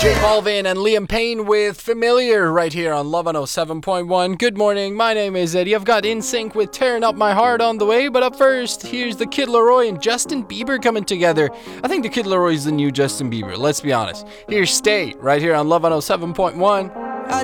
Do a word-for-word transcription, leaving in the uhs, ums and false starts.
J Balvin and Liam Payne with Familiar right here on Love one oh seven point one. Good morning, my name is Eddie. I've got In Sync with Tearing Up My Heart on the way, but up first, here's the Kid Laroi and Justin Bieber coming together. I think the Kid Laroi is the new Justin Bieber, let's be honest. Here's Stay right here on Love one oh seven point one.